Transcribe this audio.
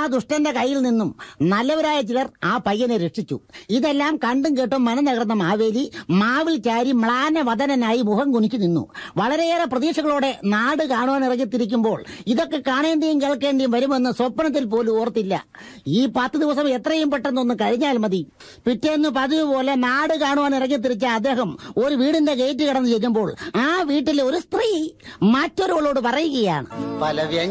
ദുഷ്ടന്റെ കയ്യിൽ നിന്നും നല്ലവരായ ചിലർ ആ പയ്യനെ രക്ഷിച്ചു. ഇതെല്ലാം കണ്ടും കേട്ടും മനം തകർന്ന മാവേലി മാവിൽ ചാരി മ്ലാനവദനായി മുഖം കുനിച്ചു നിന്നു. വളരെയേറെ പ്രതീക്ഷകളോടെ നാട് കാണുവാൻ ഇറങ്ങിത്തിരിക്കുമ്പോൾ ഇതൊക്കെ കാണേണ്ടിയും കേൾക്കേണ്ടിയും വരുമെന്ന് സ്വപ്നത്തിൽ പോലും ഓർത്തില്ല. ഈ 10 ദിവസം എത്രയും പെട്ടെന്നൊന്ന് കഴിഞ്ഞാൽ മതി. പിറ്റേന്ന് പതിവ് പോലെ നാട് കാണുവാൻ ഇറങ്ങിത്തിരിച്ച അദ്ദേഹം ഒരു വീടിന്റെ ഗേറ്റ് കടന്നു ചെല്ലുമ്പോൾ ആ വീട്ടിലെ ഒരു സ്ത്രീ മറ്റൊരാളോട് പറയുകയാണ്, പല